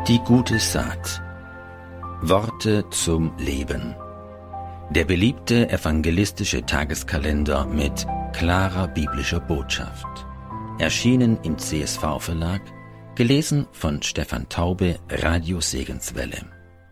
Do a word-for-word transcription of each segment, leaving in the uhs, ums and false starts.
Die gute Saat. Worte zum Leben. Der beliebte evangelistische Tageskalender mit klarer biblischer Botschaft. Erschienen im C S V-Verlag, gelesen von Stefan Taube, Radio Segenswelle.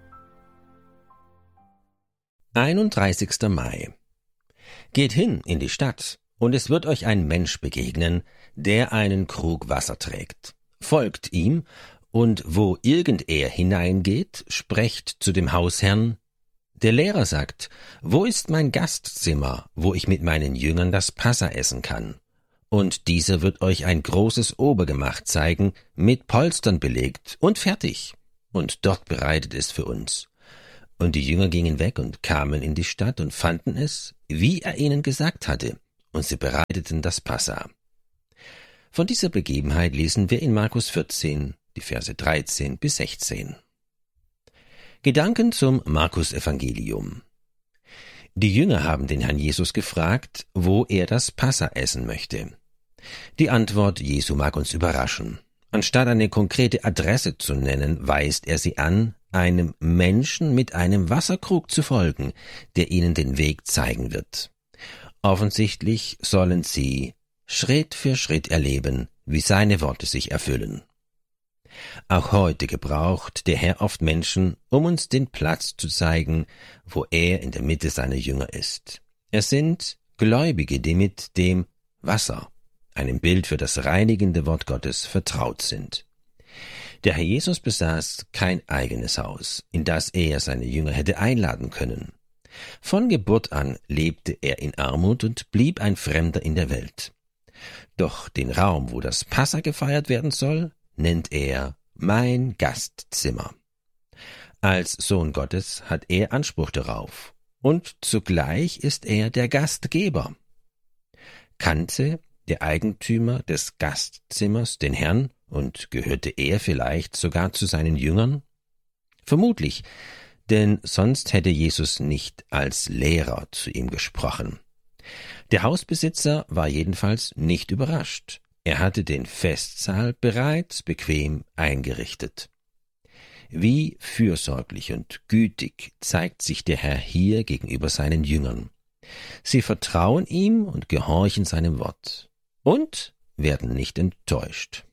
einunddreißigster Mai. Geht hin in die Stadt, und es wird euch ein Mensch begegnen, der einen Krug Wasser trägt. Folgt ihm, und wo irgend er hineingeht, sprecht zu dem Hausherrn: Der Lehrer sagt, wo ist mein Gastzimmer, wo ich mit meinen Jüngern das Passa essen kann? Und dieser wird euch ein großes Obergemach zeigen, mit Polstern belegt und fertig. Und dort bereitet es für uns. Und die Jünger gingen weg und kamen in die Stadt und fanden es, wie er ihnen gesagt hatte, und sie bereiteten das Passa. Von dieser Begebenheit lesen wir in Markus vierzehn, die Verse dreizehn bis sechzehn. Gedanken zum Markus-Evangelium. Die Jünger haben den Herrn Jesus gefragt, wo er das Passa essen möchte. Die Antwort Jesu mag uns überraschen. Anstatt eine konkrete Adresse zu nennen, weist er sie an, einem Menschen mit einem Wasserkrug zu folgen, der ihnen den Weg zeigen wird. Offensichtlich sollen sie Schritt für Schritt erleben, wie seine Worte sich erfüllen. Auch heute gebraucht der Herr oft Menschen, um uns den Platz zu zeigen, wo er in der Mitte seiner Jünger ist. Es sind Gläubige, die mit dem Wasser, einem Bild für das reinigende Wort Gottes, vertraut sind. Der Herr Jesus besaß kein eigenes Haus, in das er seine Jünger hätte einladen können. Von Geburt an lebte er in Armut und blieb ein Fremder in der Welt. Doch den Raum, wo das Passa gefeiert werden soll, nennt er mein Gastzimmer. Als Sohn Gottes hat er Anspruch darauf, und zugleich ist er der Gastgeber. Kannte der Eigentümer des Gastzimmers den Herrn und gehörte er vielleicht sogar zu seinen Jüngern? Vermutlich, denn sonst hätte Jesus nicht als Lehrer zu ihm gesprochen. Der Hausbesitzer war jedenfalls nicht überrascht. Er hatte den Festsaal bereits bequem eingerichtet. Wie fürsorglich und gütig zeigt sich der Herr hier gegenüber seinen Jüngern. Sie vertrauen ihm und gehorchen seinem Wort und werden nicht enttäuscht.